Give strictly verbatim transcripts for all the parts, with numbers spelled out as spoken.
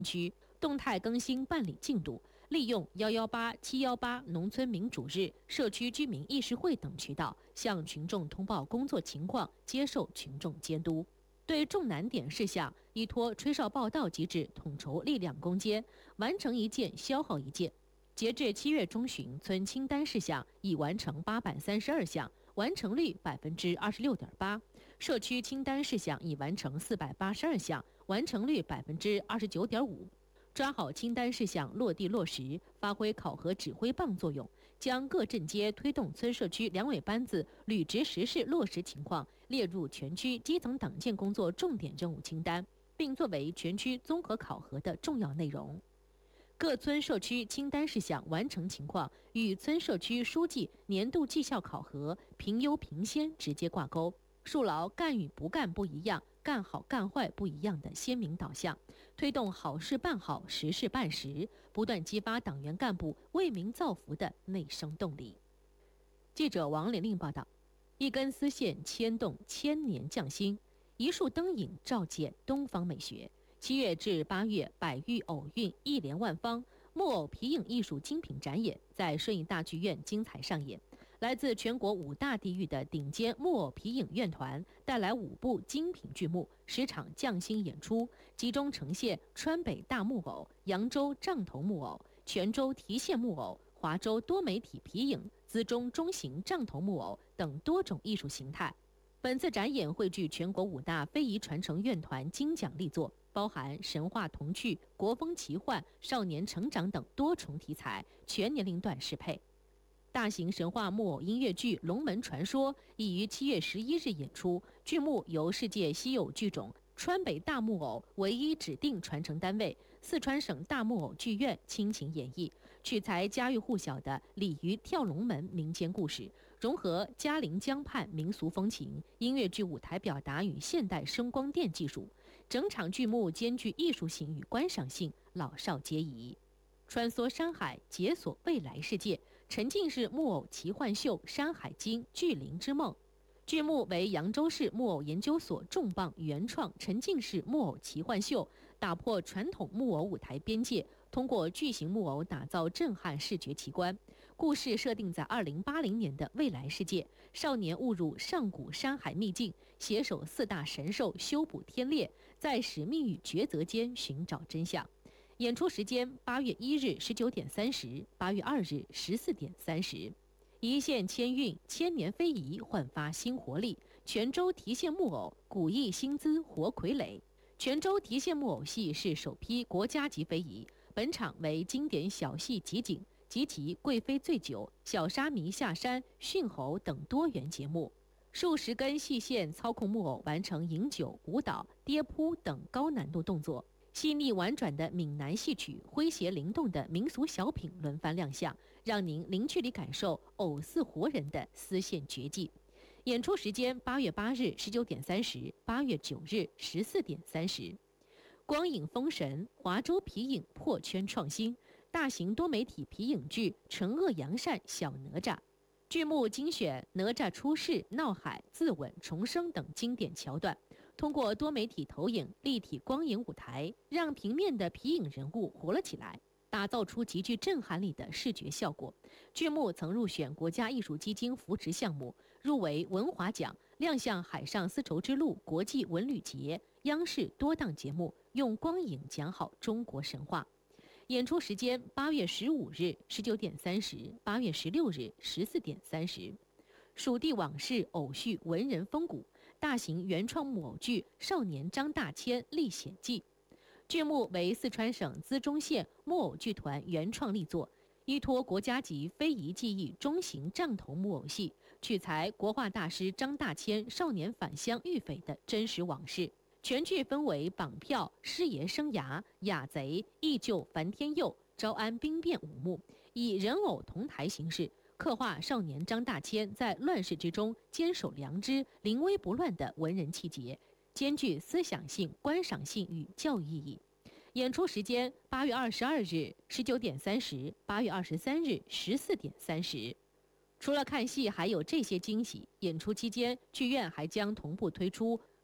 区动态更新办理进度，利用一一八、七一八农村民主日、社区居民议事会等渠道向群众通报工作情况，接受群众监督。对重难点事项，依托吹哨报道机制统筹力量攻坚，完成一件消耗一件。截至七月中旬，村清单事项已完成八百三十二项，完成率百分之二十六点八；社区清单事项已完成四百八十二项，完成率百分之二十九点五。抓好清单事项落地落实，发挥考核指挥棒作用，将各镇街推动村社区两委班子履职实事落实情况列入全区基层党建工作重点任务清单，并作为全区综合考核的重要内容。各村社区清单事项完成情况与村社区书记年度绩效考核评优评先直接挂钩，树牢干与不干不一样，干好干坏不一样的鲜明导向，推动好事办好，实事办实，不断激发党员干部为民造福的内生动力。记者王玲玲报道：一根丝线牵动千年匠心，一束灯影照见东方美学。七月至八月，百玉偶韵一连万方木偶皮影艺术精品展演在顺义大剧院精彩上演。来自全国五大地域的顶尖木偶皮影院团带来五部精品剧目，十场匠心演出，集中呈现川北大木偶、扬州杖头木偶、泉州提线木偶、华州多媒体皮影、资中中型杖头木偶等多种艺术形态。本次展演汇聚全国五大非遗传承院团金奖力作，包含神话童趣、国风奇幻、少年成长等多重题材，全年龄段适配。大型神话木偶音乐剧《龙门传说》已于七月十一日演出，剧目由世界稀有剧种川北大木偶唯一指定传承单位四川省大木偶剧院倾情演绎，取材家喻户晓的鲤鱼跳龙门民间故事，融合嘉陵江畔民俗风情、音乐剧舞台表达与现代声光电技术，整场剧目兼具艺术性与观赏性，老少皆宜。穿梭山海，解锁未来世界，沉浸式木偶奇幻秀《山海经·巨灵之梦》。剧目为扬州市木偶研究所重磅原创沉浸式木偶奇幻秀，打破传统木偶舞台边界，通过巨型木偶打造震撼视觉奇观。故事设定在二零八零年的未来世界，少年误入上古山海秘境，携手四大神兽修补天裂，在使命与抉择间寻找真相。演出时间：八月一日十九点三十，八月二日十四点三十。一线牵运，千年非遗焕发新活力。泉州提线木偶古意新姿活傀儡。泉州提线木偶戏是首批国家级非遗，本场为经典小戏集锦及其贵妃醉酒、小沙弥下山、驯猴等多元节目。数十根细线操控木偶完成饮酒、舞蹈、跌扑等高难度动作。细腻婉转的闽南戏曲，诙谐灵动的民俗小品轮番亮相，让您零距离感受偶似活人的丝线绝技。演出时间：八月八日十九点三十，八月九日十四点三十。光影封神，华州皮影破圈创新，大型多媒体皮影剧《惩恶扬善小哪吒》。剧目精选哪吒出世、闹海、自刎、重生等经典桥段，通过多媒体投影、立体光影舞台，让平面的皮影人物活了起来，打造出极具震撼力的视觉效果。剧目曾入选国家艺术基金扶持项目，入围文华奖，亮相海上丝绸之路国际文旅节、央视多档节目，用光影讲好中国神话。演出时间：八月十五日十九点三十，八月十六日十四点三十。蜀地往事偶续文人风骨，大型原创木偶剧《少年张大千历险记》。剧目为四川省资中县木偶剧团原创力作，依托国家级非遗技艺中型杖头木偶戏，取材国画大师张大千少年返乡遇匪的真实往事。全剧分为绑票、师爷生涯、雅贼、义救樊天佑、招安兵变五幕，以人偶同台形式刻画少年张大千在乱世之中坚守良知、临危不乱的文人气节，兼具思想性、观赏性与教育意义。演出时间：八月二十二日十九点三十，八月二十三日十四点三十。除了看戏，还有这些惊喜。演出期间，剧院还将同步推出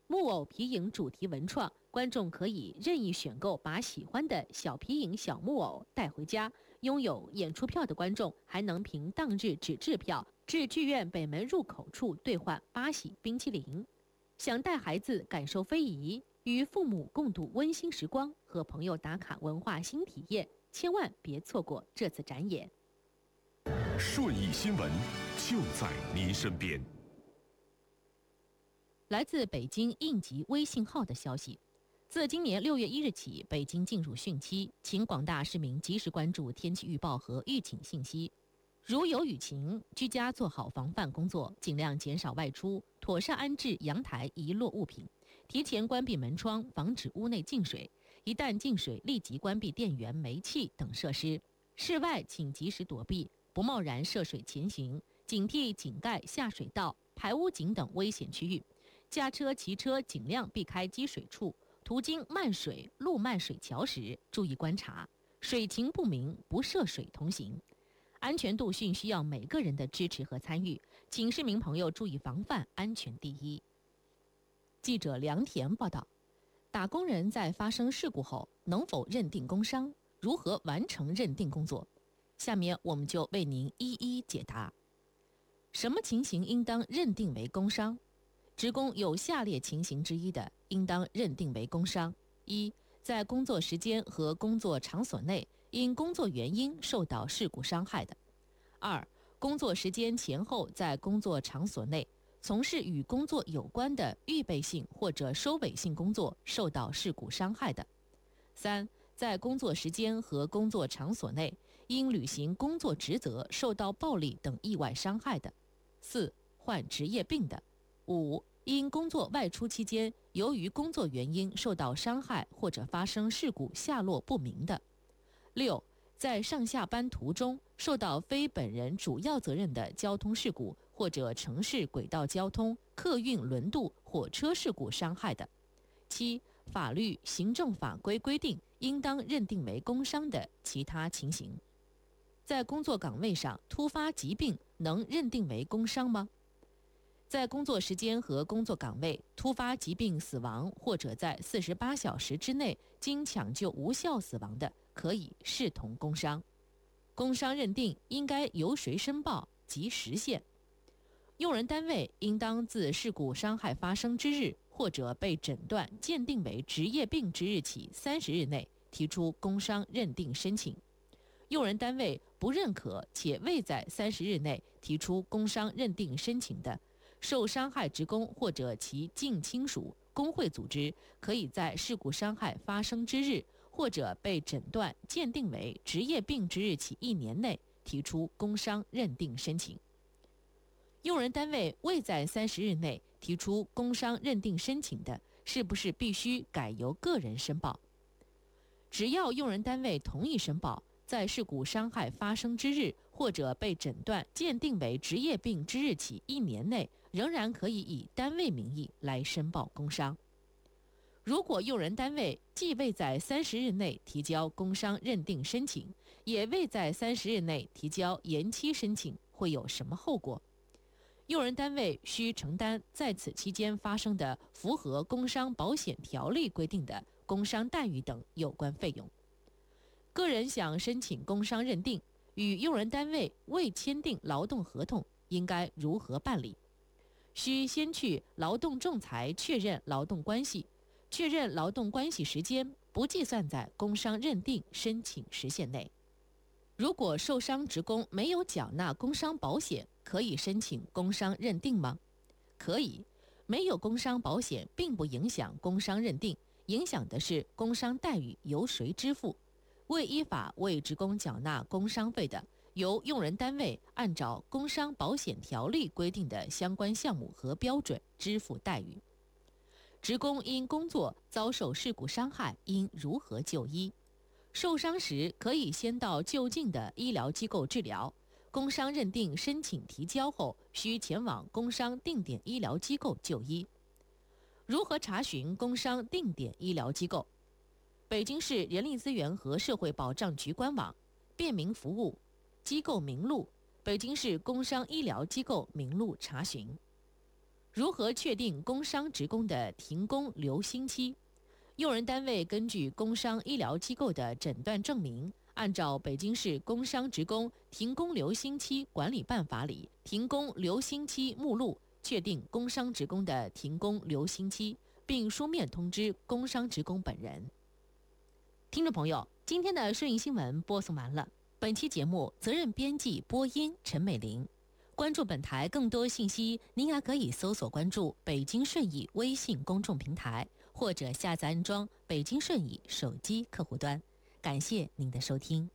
木偶皮影主题文创，观众可以任意选购把喜欢的小皮影小木偶带回家。拥有演出票的观众还能凭当日纸质票至剧院北门入口处兑换八喜冰淇淋。想带孩子感受非遗，与父母共度温馨时光，和朋友打卡文化新体验，千万别错过这次展演。 顺义新闻就在您身边。 来自北京应急微信号的消息，自今年六月一日起，北京进入汛期，请广大市民及时关注天气预报和预警信息。如有雨情，居家做好防范工作，尽量减少外出，妥善安置阳台遗落物品，提前关闭门窗，防止屋内进水。一旦进水，立即关闭电源、煤气等设施。室外请及时躲避，不贸然涉水前行，警惕井盖、下水道、排污井等危险区域。驾车、骑车尽量避开积水处，途经漫水、路漫水桥时，注意观察，水情不明不涉水同行。安全度汛需要每个人的支持和参与，请市民朋友注意防范，安全第一。记者梁田报道，打工人在发生事故后能否认定工伤？如何完成认定工作？下面我们就为您一一解答。什么情形应当认定为工伤？职工有下列情形之一的，应当认定为工伤：一，在工作时间和工作场所内因工作原因受到事故伤害的；二，工作时间前后在工作场所内从事与工作有关的预备性或者收尾性工作受到事故伤害的；三，在工作时间和工作场所内因履行工作职责受到暴力等意外伤害的；四，患职业病的；五，因工作外出期间由于工作原因受到伤害或者发生事故下落不明的；六，在上下班途中受到非本人主要责任的交通事故或者城市轨道交通、客运轮渡、火车事故伤害的；七，法律、行政法规规定应当认定为工伤的其他情形。在工作岗位上突发疾病能认定为工伤吗？在工作时间和工作岗位突发疾病死亡，或者在四十八小时之内经抢救无效死亡的，可以视同工伤。工伤认定应该由谁申报及时限？用人单位应当自事故伤害发生之日或者被诊断鉴定为职业病之日起三十日内提出工伤认定申请。用人单位不认可且未在三十日内提出工伤认定申请的，受伤害职工或者其近亲属、工会组织，可以在事故伤害发生之日或者被诊断鉴定为职业病之日起一年内提出工伤认定申请。用人单位未在三十日内提出工伤认定申请的，是不是必须改由个人申报？只要用人单位同意申报，在事故伤害发生之日或者被诊断鉴定为职业病之日起一年内，仍然可以以单位名义来申报工伤。如果用人单位既未在三十日内提交工伤认定申请，也未在三十日内提交延期申请，会有什么后果？用人单位需承担在此期间发生的符合工伤保险条例规定的工伤待遇等有关费用。个人想申请工伤认定，与用人单位未签订劳动合同，应该如何办理？需先去劳动仲裁确认劳动关系，确认劳动关系时间不计算在工伤认定申请时限内。如果受伤职工没有缴纳工伤保险，可以申请工伤认定吗？可以，没有工伤保险并不影响工伤认定，影响的是工伤待遇由谁支付。未依法为职工缴纳工伤费的，由用人单位按照工伤保险条例规定的相关项目和标准支付待遇。职工因工作遭受事故伤害，应如何就医？受伤时可以先到就近的医疗机构治疗，工伤认定申请提交后，需前往工伤定点医疗机构就医。如何查询工伤定点医疗机构？北京市人力资源和社会保障局官网、便民服务、机构名录、北京市工伤医疗机构名录查询。 如何确定工伤职工的停工留薪期？用人单位根据工伤医疗机构的诊断证明，按照北京市工伤职工停工留薪期管理办法里停工留薪期目录，确定工伤职工的停工留薪期，并书面通知工伤职工本人。听众朋友，今天的顺义新闻播送完了。本期节目责任编辑播音陈美玲。关注本台更多信息，您还可以搜索关注北京顺义微信公众平台，或者下载安装北京顺义手机客户端。感谢您的收听。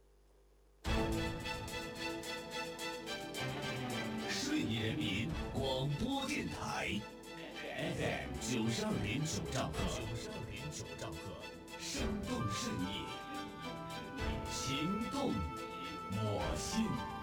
顺义人民广播电台 F M 九十二点九兆赫，九十二点九兆赫，生动顺义，情动我心。